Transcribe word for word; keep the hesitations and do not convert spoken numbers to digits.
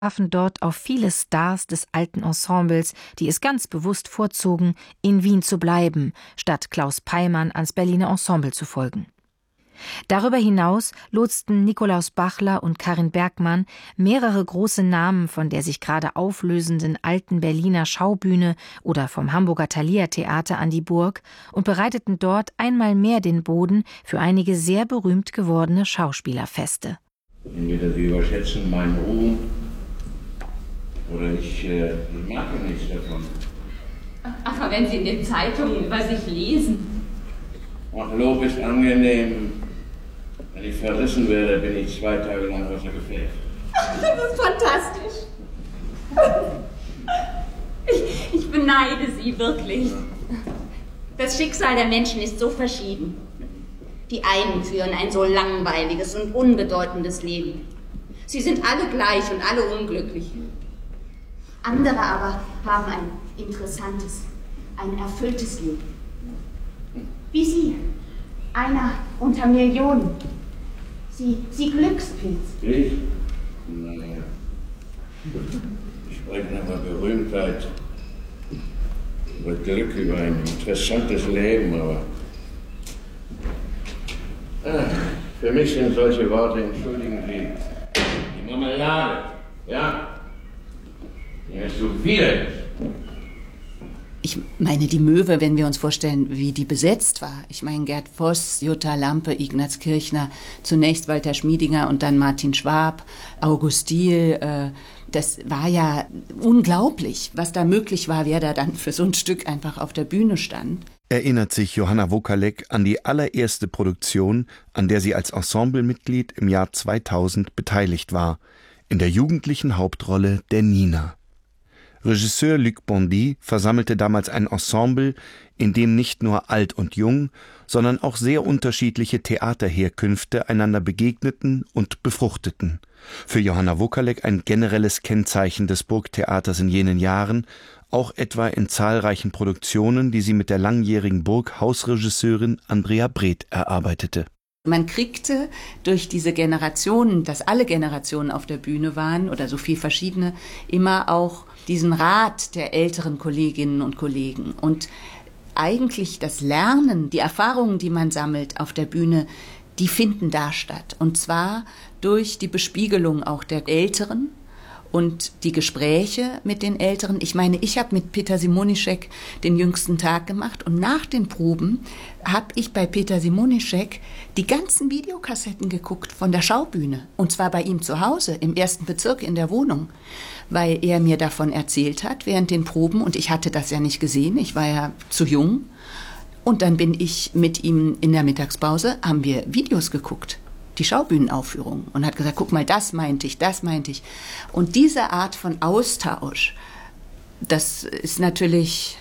trafen dort auf viele Stars des alten Ensembles, die es ganz bewusst vorzogen, in Wien zu bleiben, statt Klaus Peimann ans Berliner Ensemble zu folgen. Darüber hinaus lotsten Nikolaus Bachler und Karin Bergmann mehrere große Namen von der sich gerade auflösenden alten Berliner Schaubühne oder vom Hamburger Thalia Theater an die Burg und bereiteten dort einmal mehr den Boden für einige sehr berühmt gewordene Schauspielerfeste. Entweder Sie überschätzen meinen Ruhm, oder ich, äh, ich mag ja nichts davon. Aber wenn Sie in den Zeitungen über sich lesen. Ach, Lob ist angenehm. Wenn ich verrissen werde, bin ich zwei Tage lang außer Gefecht. Das ist fantastisch. Ich, ich beneide Sie wirklich. Das Schicksal der Menschen ist so verschieden. Die einen führen ein so langweiliges und unbedeutendes Leben. Sie sind alle gleich und alle unglücklich. Andere aber haben ein interessantes, ein erfülltes Leben. Wie Sie, einer unter Millionen. Sie, Sie Glückspilz. Ich? Naja. Ich spreche über Berühmtheit, über Glück, über ein interessantes Leben, aber ah, für mich sind solche Worte, entschuldigen Sie, die Marmelade, ja? Die ist so widerlich. Ich meine, die Möwe, wenn wir uns vorstellen, wie die besetzt war. Ich meine, Gerd Voss, Jutta Lampe, Ignaz Kirchner, zunächst Walter Schmiedinger und dann Martin Schwab, August Diehl. Äh, das war ja unglaublich, was da möglich war, wer da dann für so ein Stück einfach auf der Bühne stand. Erinnert sich Johanna Wokalek an die allererste Produktion, an der sie als Ensemblemitglied im Jahr zweitausend beteiligt war, in der jugendlichen Hauptrolle der Nina. Regisseur Luc Bondy versammelte damals ein Ensemble, in dem nicht nur alt und jung, sondern auch sehr unterschiedliche Theaterherkünfte einander begegneten und befruchteten. Für Johanna Wokalek ein generelles Kennzeichen des Burgtheaters in jenen Jahren, auch etwa in zahlreichen Produktionen, die sie mit der langjährigen Burghausregisseurin Andrea Breth erarbeitete. Man kriegte durch diese Generationen, dass alle Generationen auf der Bühne waren oder so viel verschiedene, immer auch diesen Rat der älteren Kolleginnen und Kollegen. Und eigentlich das Lernen, die Erfahrungen, die man sammelt auf der Bühne, die finden da statt. Und zwar durch die Bespiegelung auch der Älteren und die Gespräche mit den Älteren. Ich meine, ich habe mit Peter Simonischek den jüngsten Tag gemacht und nach den Proben habe ich bei Peter Simonischek die ganzen Videokassetten geguckt von der Schaubühne. Und zwar bei ihm zu Hause, im ersten Bezirk in der Wohnung, weil er mir davon erzählt hat während den Proben. Und ich hatte das ja nicht gesehen, ich war ja zu jung. Und dann bin ich mit ihm in der Mittagspause, haben wir Videos geguckt. Die Schaubühnenaufführung und hat gesagt, guck mal, das meinte ich, das meinte ich. Und diese Art von Austausch, das ist natürlich